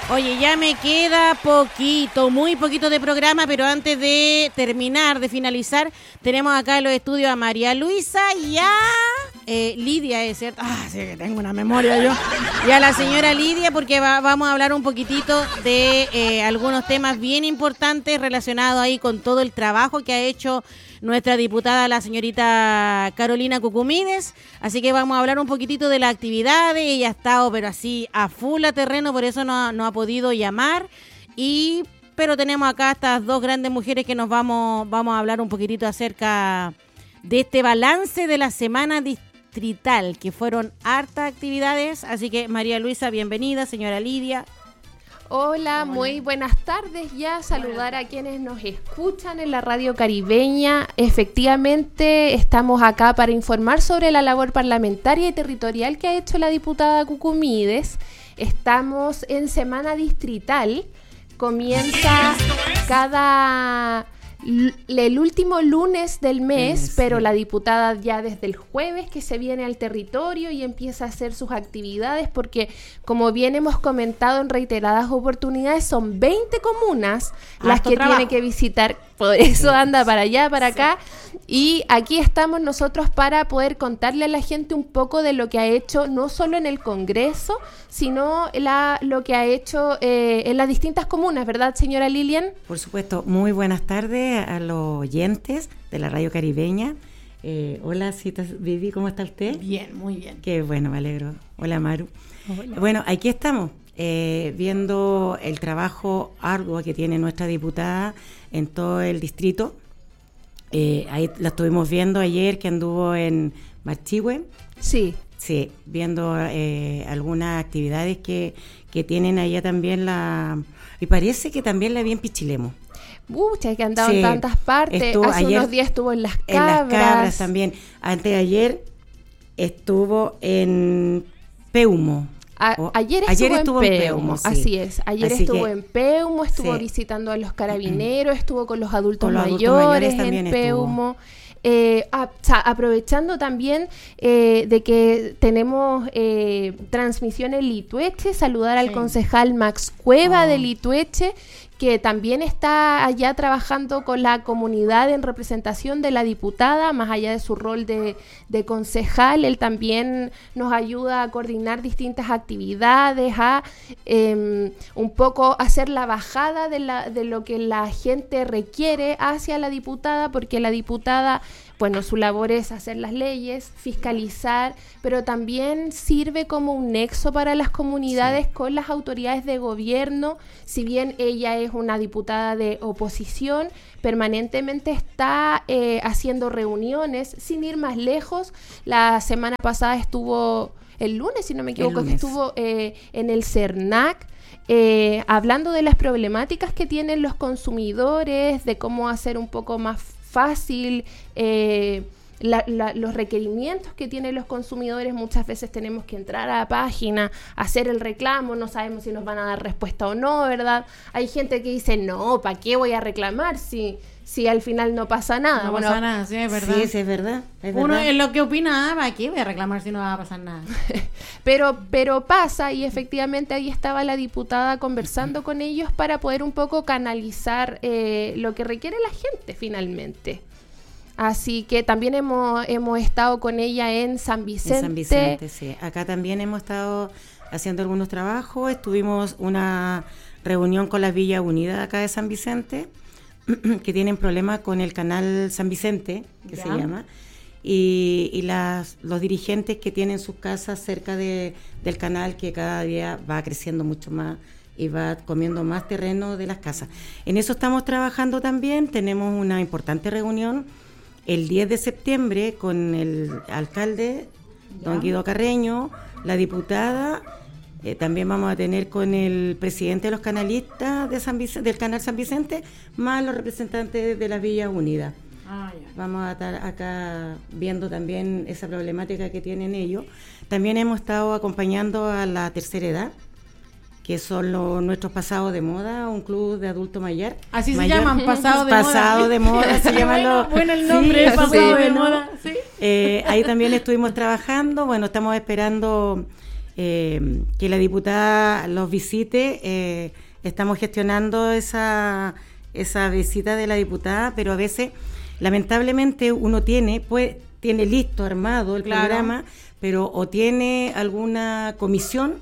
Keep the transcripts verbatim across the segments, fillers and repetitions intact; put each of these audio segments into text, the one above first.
Oye, ya me queda poquito, muy poquito de programa, pero antes de terminar, de finalizar, tenemos acá en los estudios a María Luisa y a eh, Lidia, ¿es cierto? Ah, sí que tengo una memoria yo. Y a la señora Lidia, porque va, vamos a hablar un poquitito de eh, algunos temas bien importantes relacionados ahí con todo el trabajo que ha hecho nuestra diputada, la señorita Carolina Cucumides. Así que vamos a hablar un poquitito de las actividades. Ella ha estado, pero así, a full a terreno, por eso no, no ha podido llamar. Y pero tenemos acá estas dos grandes mujeres que nos vamos, vamos a hablar un poquitito acerca de este balance de la semana distrital, que fueron hartas actividades. Así que, María Luisa, bienvenida, señora Lidia. Hola, muy buenas tardes ya, saludar a quienes nos escuchan en la radio caribeña. Efectivamente, estamos acá para informar sobre la labor parlamentaria y territorial que ha hecho la diputada Cucumides. Estamos en semana distrital, comienza cada... el último lunes del mes, sí. Pero la diputada ya desde el jueves que se viene al territorio y empieza a hacer sus actividades, porque como bien hemos comentado en reiteradas oportunidades, son veinte comunas ah, las que trabajo. tiene que visitar, por eso anda para allá, para sí. acá, y aquí estamos nosotros para poder contarle a la gente un poco de lo que ha hecho, no solo en el Congreso, sino la, lo que ha hecho eh, en las distintas comunas, ¿verdad, señora Lilian? Por supuesto, muy buenas tardes a los oyentes de la radio caribeña. Eh, hola, Cita Vivi, ¿cómo está usted? Bien, muy bien. Qué bueno, me alegro. Hola, Maru. Hola. Bueno, aquí estamos, eh, viendo el trabajo arduo que tiene nuestra diputada en todo el distrito. Eh, ahí la estuvimos viendo ayer, que anduvo en Marchihue. Sí. Sí, viendo eh, algunas actividades que, que tienen allá también la... Y parece que también la vi en Pichilemu. Muchas que han dado sí, en tantas partes. estuvo, Hace ayer, unos días estuvo en Las Cabras. En Las Cabras también. Antes de ayer estuvo en Peumo. A, o, ayer, estuvo ayer estuvo en, en Peumo, Peumo, sí. Así es. Ayer así estuvo que, en Peumo, estuvo sí. visitando a los carabineros, estuvo con los adultos con los mayores, adultos mayores en Peumo. Estuvo. Eh, a, aprovechando también eh, de que tenemos eh, transmisión en Litueche, saludar sí. al concejal Max Cueva oh. de Litueche, que también está allá trabajando con la comunidad en representación de la diputada, más allá de su rol de, de concejal. Él también nos ayuda a coordinar distintas actividades, a eh, un poco hacer la bajada de, la, de lo que la gente requiere hacia la diputada, porque la diputada... Bueno, su labor es hacer las leyes, fiscalizar, pero también sirve como un nexo para las comunidades sí. con las autoridades de gobierno. Si bien ella es una diputada de oposición, permanentemente está eh, haciendo reuniones, sin ir más lejos. La semana pasada estuvo, el lunes, si no me equivoco, estuvo eh, en el CERNAC, eh, hablando de las problemáticas que tienen los consumidores, de cómo hacer un poco más fácil eh, la, la, los requerimientos que tienen los consumidores. Muchas veces tenemos que entrar a la página, hacer el reclamo, no sabemos si nos van a dar respuesta o no, ¿verdad? Hay gente que dice, no, ¿para qué voy a reclamar si, si al final no pasa nada? No bueno, pasa nada, sí, es verdad. Sí, sí, es verdad. Es Uno verdad. es lo que opina, ah, ¿para qué voy a reclamar si no va a pasar nada? pero, pero pasa, y efectivamente ahí estaba la diputada conversando con ellos para poder un poco canalizar eh, lo que requiere la gente finalmente. Así que también hemos, hemos estado con ella en San Vicente. En San Vicente, sí. Acá también hemos estado haciendo algunos trabajos. Estuvimos una reunión con las Villas Unidas acá de San Vicente, que tienen problemas con el canal San Vicente, que ya. se llama, y, y las, los dirigentes que tienen sus casas cerca de, del canal, que cada día va creciendo mucho más y va comiendo más terreno de las casas. En eso estamos trabajando también. Tenemos una importante reunión el diez de septiembre con el alcalde, ya. don Guido Carreño, la diputada. Eh, también vamos a tener con el presidente de los canalistas de San Vicente, del canal San Vicente, más los representantes de las Villas Unidas. Ah, ya. Vamos a estar acá viendo también esa problemática que tienen ellos. También hemos estado acompañando a la tercera edad, que son los, nuestros pasados de moda, un club de adulto mayor. Así se mayor. llaman, pasados de moda. Pasado de moda, se llaman bueno, los... bueno el nombre, sí, pasado sí, de bueno. moda. ¿Sí? Eh, ahí también estuvimos trabajando. Bueno, estamos esperando eh, que la diputada los visite. Eh, estamos gestionando esa, esa visita de la diputada, pero a veces, lamentablemente, uno tiene, pues, tiene listo, armado el claro. programa, pero o tiene alguna comisión,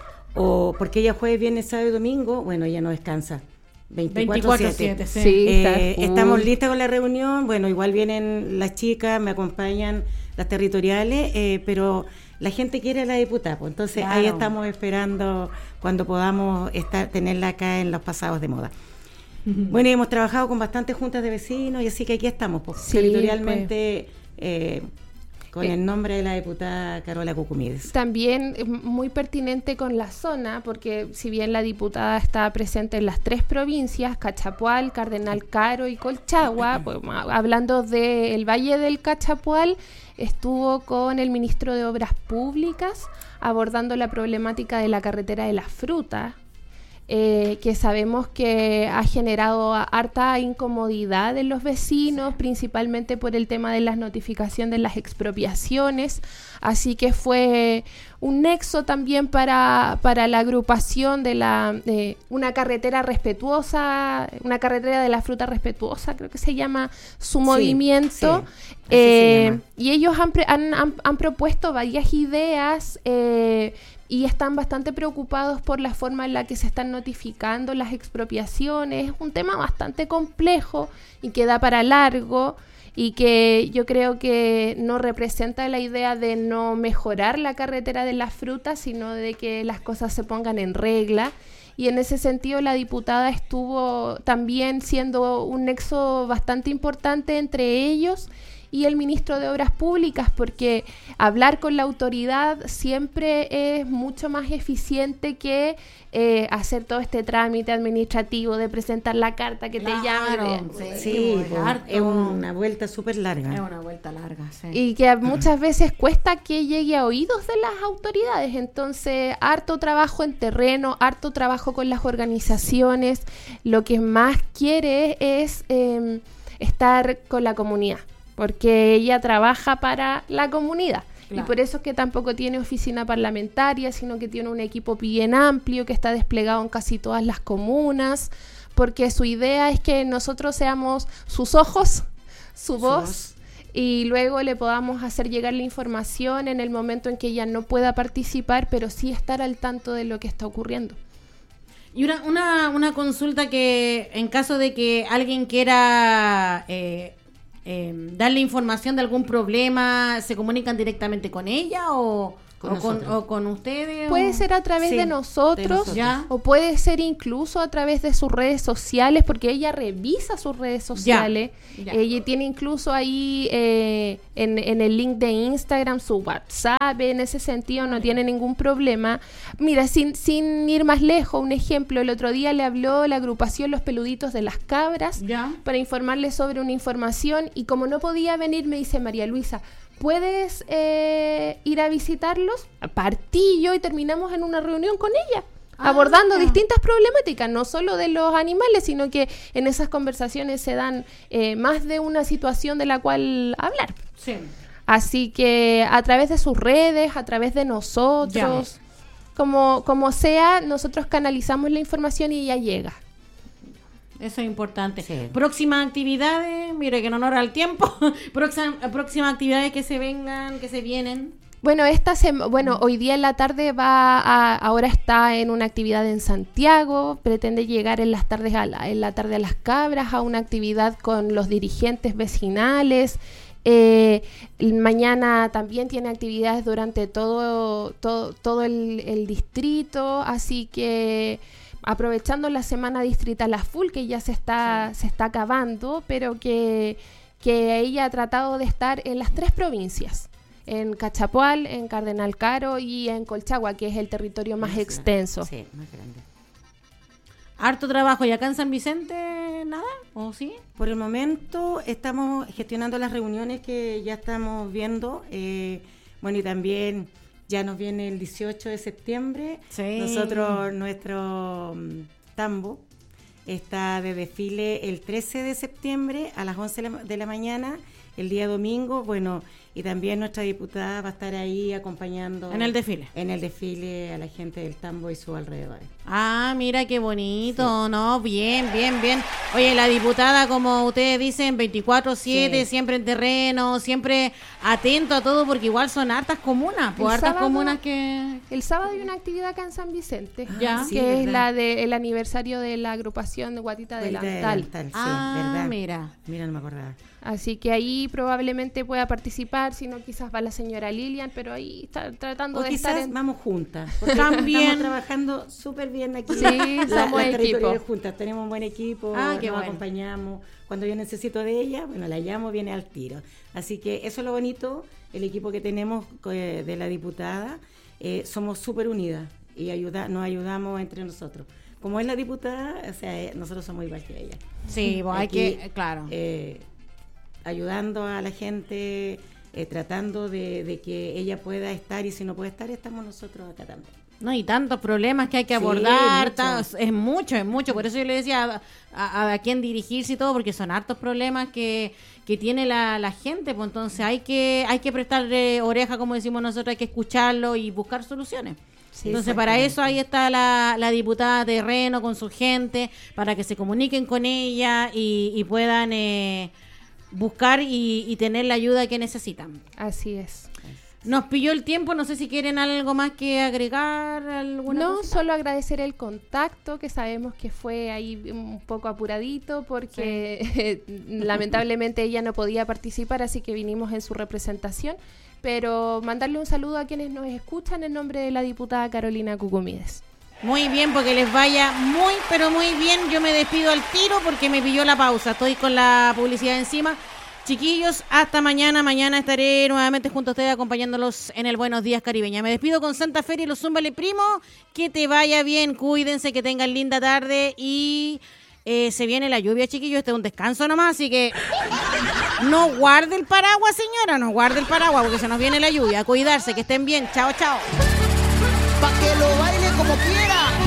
o porque ella jueves, viernes, sábado y domingo, bueno, ella no descansa. veinticuatro siete Sí. Sí, eh, estamos listas con la reunión. Bueno, igual vienen las chicas, me acompañan las territoriales, eh, pero la gente quiere a la diputada, pues, entonces claro. ahí estamos esperando cuando podamos estar tenerla acá en los pasados de moda. Uh-huh. Bueno, y hemos trabajado con bastantes juntas de vecinos, y así que aquí estamos, pues, sí, territorialmente pues. eh, con eh, el nombre de la diputada Carola Cucumides. También muy pertinente con la zona, porque si bien la diputada está presente en las tres provincias, Cachapual, Cardenal Caro y Colchagua, pues, hablando del Valle del Cachapual, estuvo con el ministro de Obras Públicas abordando la problemática de la carretera de la fruta, eh, que sabemos que ha generado harta incomodidad en los vecinos, principalmente por el tema de la notificación de las expropiaciones, así que fue un nexo también para, para la agrupación de la eh, una carretera respetuosa, una carretera de la fruta respetuosa, creo que se llama su sí, movimiento, sí, eh, y ellos han, han, han, han propuesto varias ideas, eh, y están bastante preocupados por la forma en la que se están notificando las expropiaciones. Es un tema bastante complejo y que da para largo, y que yo creo que no representa la idea de no mejorar la carretera de las frutas, sino de que las cosas se pongan en regla. Y en ese sentido la diputada estuvo también siendo un nexo bastante importante entre ellos y el ministro de Obras Públicas, porque hablar con la autoridad siempre es mucho más eficiente que eh, hacer todo este trámite administrativo de presentar la carta que claro, te llaman. De, sí, sí pues, es una vuelta súper larga. Es una vuelta larga, sí. Y que muchas veces cuesta que llegue a oídos de las autoridades. Entonces, harto trabajo en terreno, harto trabajo con las organizaciones. Lo que más quiere es eh, estar con la comunidad, porque ella trabaja para la comunidad. Claro. Y por eso es que tampoco tiene oficina parlamentaria, sino que tiene un equipo bien amplio que está desplegado en casi todas las comunas, porque su idea es que nosotros seamos sus ojos, su, su voz, voz, y luego le podamos hacer llegar la información en el momento en que ella no pueda participar, pero sí estar al tanto de lo que está ocurriendo. Y una, una, una consulta que en caso de que alguien quiera Eh, Eh, darle información de algún problema, ¿se comunican directamente con ella o con, o con, o con ustedes? Puede o... ser a través sí, de, nosotros, de nosotros, ¿ya? O puede ser incluso a través de sus redes sociales, porque ella revisa sus redes sociales. Ya, ya. Ella tiene incluso ahí eh, en, en el link de Instagram su WhatsApp, en ese sentido no tiene ningún problema. Mira, sin, sin ir más lejos, un ejemplo, el otro día le habló la agrupación Los Peluditos de las Cabras, ¿ya?, para informarle sobre una información, y como no podía venir, me dice: María Luisa, ¿puedes eh, ir a visitarlos? Partí yo y terminamos en una reunión con ella, ah, abordando distintas problemáticas, no solo de los animales, sino que en esas conversaciones se dan eh, más de una situación de la cual hablar. Sí. Así que a través de sus redes, a través de nosotros, como, como sea, nosotros canalizamos la información y ella llega. Eso es importante. Sí. Próximas actividades, mire que en honor al tiempo, próxima, próximas actividades que se vengan, que se vienen. Bueno, esta sem- bueno, hoy día en la tarde va a, ahora está en una actividad en Santiago, pretende llegar en las tardes a la, en la tarde a Las Cabras a una actividad con los dirigentes vecinales. Eh, mañana también tiene actividades durante todo todo, todo el, el distrito, así que aprovechando la semana distrital a full, que ya se está, sí. se está acabando, pero que, que ella ha tratado de estar en las tres provincias, en Cachapual, en Cardenal Caro y en Colchagua, que es el territorio más, más extenso. Sí, más grande. Harto trabajo. ¿Y acá en San Vicente nada? ¿O sí? Por el momento estamos gestionando las reuniones que ya estamos viendo. Eh, bueno, y también ya nos viene el dieciocho de septiembre. Sí. Nosotros, nuestro um, tambo está de desfile el trece de septiembre a las once de la, de la mañana, el día domingo. Bueno, y también nuestra diputada va a estar ahí acompañando en el desfile. En el desfile a la gente del Tambo y sus alrededores. Ah, mira qué bonito, sí. ¿no? Bien, bien, bien. Oye, la diputada, como ustedes dicen, veinticuatro siete, sí. siempre en terreno, siempre atento a todo, porque igual son hartas comunas, pues hartas sábado, comunas que... El sábado hay una actividad acá en San Vicente, ah, ya. Sí, que verdad. Es la del aniversario de la agrupación de Guatita de Delantal. Sí, ah, verdad. mira. Mira, no me acordaba. Así que ahí probablemente pueda participar, si no quizás va la señora Lilian, pero ahí está tratando o de quizás estar en... vamos juntas. También. Estamos trabajando súper bien aquí. Sí, la, somos las equipo. juntas, tenemos un buen equipo, ah, qué nos bueno. acompañamos. Cuando yo necesito de ella, bueno, la llamo, viene al tiro. Así que eso es lo bonito, el equipo que tenemos eh, de la diputada, eh, somos súper unidas y ayuda, nos ayudamos entre nosotros. Como es la diputada, o sea, eh, nosotros somos igual que ella. Sí, pues hay que, claro. Eh, ayudando a la gente, eh, tratando de, de que ella pueda estar, y si no puede estar, estamos nosotros acá también. No, y tantos problemas que hay que abordar, sí, mucho. es mucho, es mucho, por eso yo le decía a, a, a quién dirigirse y todo, porque son hartos problemas que, que tiene la, la gente, pues entonces hay que hay que prestarle oreja, como decimos nosotros, hay que escucharlo y buscar soluciones. Sí, entonces para eso ahí está la, la diputada terreno con su gente, para que se comuniquen con ella y, y puedan eh, buscar y, y tener la ayuda que necesitan. Así es. Nos pilló el tiempo, no sé si quieren algo más que agregar, alguna No, cosa. Solo agradecer el contacto, que sabemos que fue ahí un poco apuradito porque sí. lamentablemente ella no podía participar, así que vinimos en su representación, pero mandarle un saludo a quienes nos escuchan en nombre de la diputada Carolina Cucumides. Muy bien, porque les vaya muy, pero muy bien. Yo me despido al tiro porque me pilló la pausa, estoy con la publicidad encima. Chiquillos, hasta mañana. Mañana estaré nuevamente junto a ustedes acompañándolos en el Buenos Días Caribeña. Me despido con Santa Fe y los Zúmbale Primo. Que te vaya bien, cuídense, que tengan linda tarde y eh, se viene la lluvia, chiquillos. Este es un descanso nomás, así que no guarde el paraguas, señora, no guarde el paraguas porque se nos viene la lluvia. A cuidarse, que estén bien. Chao, chao. Pa' que lo baile como quiera.